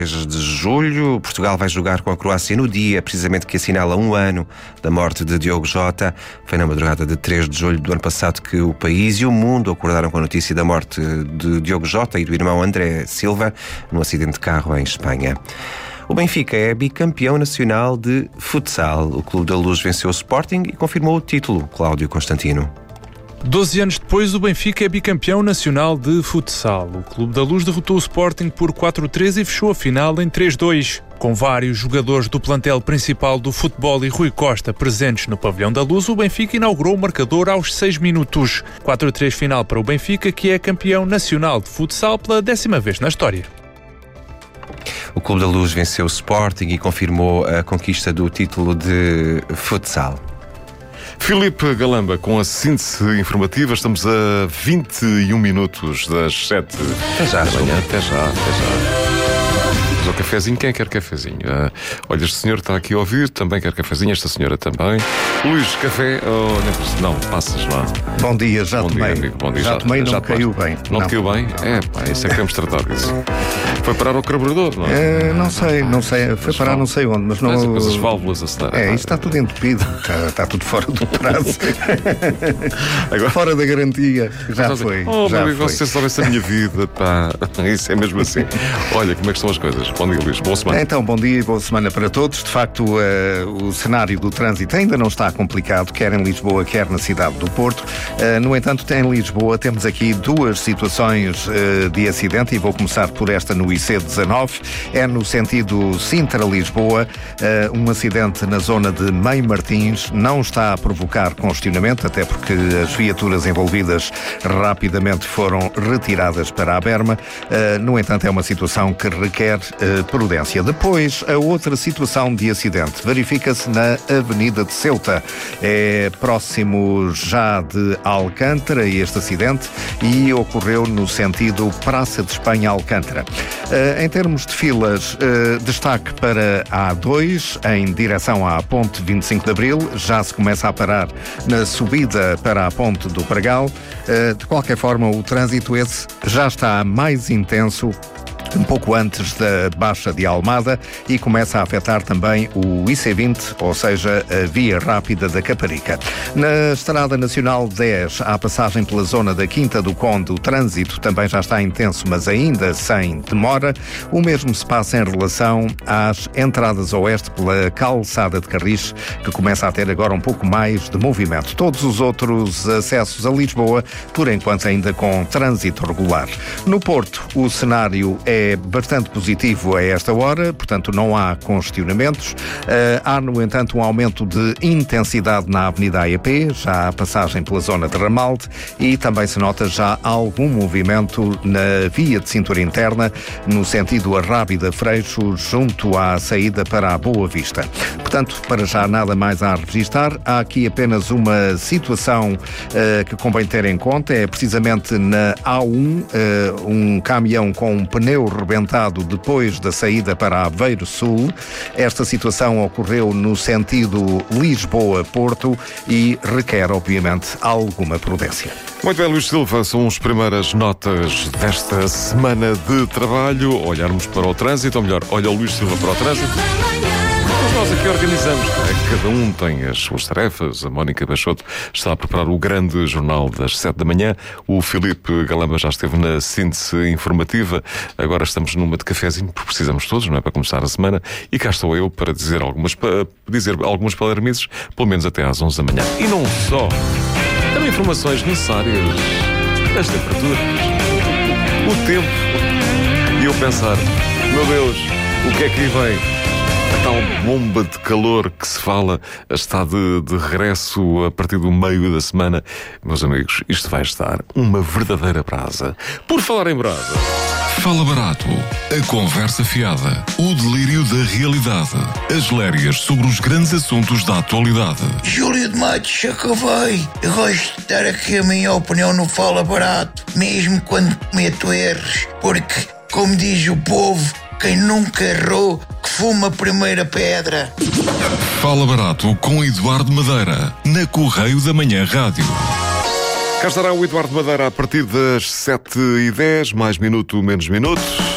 de julho, Portugal vai jogar com a Croácia no dia, precisamente que assinala 1 ano da morte de Diogo Jota. Foi na madrugada de 3 de julho do ano passado que o país e o mundo acordaram com a notícia da morte de Diogo Jota e do irmão André Silva num acidente de carro em Espanha. O Benfica é bicampeão nacional de futsal. O Clube da Luz venceu o Sporting e confirmou o título. Cláudio Constantino. 12 anos depois, o Benfica é bicampeão nacional de futsal. O Clube da Luz derrotou o Sporting por 4-3 e fechou a final em 3-2. Com vários jogadores do plantel principal do futebol e Rui Costa presentes no pavilhão da Luz, o Benfica inaugurou o marcador aos 6 minutos. 4-3 final para o Benfica, que é campeão nacional de futsal pela 10ª vez na história. O Clube da Luz venceu o Sporting e confirmou a conquista do título de futsal. Filipe Galamba, com a síntese informativa, estamos a 21 minutos das 7 da manhã. Até já. Mas o cafezinho, quem quer cafezinho? Olha, este senhor está aqui a ouvir, também quer cafezinho, esta senhora também. Luís, café? Não, passas lá. Bom dia, já tomei. Dia, amigo. Bom dia, já tomei, não caiu bem. Não caiu bem? Isso é que temos de tratar disso. Foi parar ao carburador, não é? Não sei. Foi parar não sei onde, mas não... Mas as válvulas aceleraram. Isto está tudo entupido. Está tudo fora do prazo. Agora, fora da garantia. Já foi. Meu amigo, você soubesse a minha vida, pá. Isso é mesmo assim. Olha, como é que estão as coisas? Bom dia, Luís. Boa semana. Então, bom dia e boa semana para todos. De facto, o cenário do trânsito ainda não está complicado, quer em Lisboa, quer na cidade do Porto. No entanto, em Lisboa temos aqui duas situações de acidente e vou começar por esta no IC19. É no sentido Sintra-Lisboa. Um acidente na zona de Meio Martins não está a provocar congestionamento, até porque as viaturas envolvidas rapidamente foram retiradas para a berma. No entanto, é uma situação que requer prudência. Depois, a outra situação de acidente verifica-se na Avenida de Ceuta. É próximo já de Alcântara este acidente e ocorreu no sentido Praça de Espanha-Alcântara. Em termos de filas, destaque para a A2 em direção à Ponte 25 de Abril. Já se começa a parar na subida para a Ponte do Pregal. De qualquer forma, o trânsito esse já está mais intenso um pouco antes da Baixa de Almada e começa a afetar também o IC20, ou seja, a via rápida da Caparica. Na Estrada Nacional 10, à passagem pela zona da Quinta do Conde, o trânsito também já está intenso, mas ainda sem demora. O mesmo se passa em relação às entradas oeste pela Calçada de Carris, que começa a ter agora um pouco mais de movimento. Todos os outros acessos a Lisboa, por enquanto ainda com trânsito regular. No Porto, o cenário é bastante positivo a esta hora, portanto não há congestionamentos. Há, no entanto, um aumento de intensidade na Avenida AEP, já há passagem pela zona de Ramalde e também se nota já algum movimento na via de cintura interna, no sentido Arrábida-Freixo, junto à saída para a Boa Vista. Portanto, para já nada mais a registrar. Há aqui apenas uma situação que convém ter em conta, é precisamente na A1, um caminhão com um pneu rebentado depois da saída para Aveiro Sul. Esta situação ocorreu no sentido Lisboa-Porto e requer, obviamente, alguma prudência. Muito bem, Luís Silva, são as primeiras notas desta semana de trabalho. Olharmos para o trânsito, ou melhor, olha o Luís Silva para o trânsito. Nós aqui organizamos, cada um tem as suas tarefas. A Mónica Baixoto está a preparar o grande jornal das 7 da manhã. O Filipe Galamba já esteve na síntese informativa. Agora estamos numa de cafezinho, porque precisamos todos, não é? Para começar a semana. E cá estou eu para dizer algumas palermices, pelo menos até às 11 da manhã. E não só. Também informações necessárias das temperaturas, o tempo. E eu pensar, meu Deus, o que é que aí vem? A tal bomba de calor que se fala está de regresso a partir do meio da semana. Meus amigos, isto vai estar uma verdadeira brasa. Por falar em brasa... Fala Barato, a conversa fiada, o delírio da realidade, as lérias sobre os grandes assuntos da atualidade. Júlio de Matos, acabei. Eu gosto de dar aqui a minha opinião no Fala Barato, mesmo quando cometo erros, porque, como diz o povo, quem nunca errou, que fuma a primeira pedra. Fala Barato com Eduardo Madeira, na Correio da Manhã Rádio. Cá estará o Eduardo Madeira a partir das 7h10, mais minuto, menos minuto.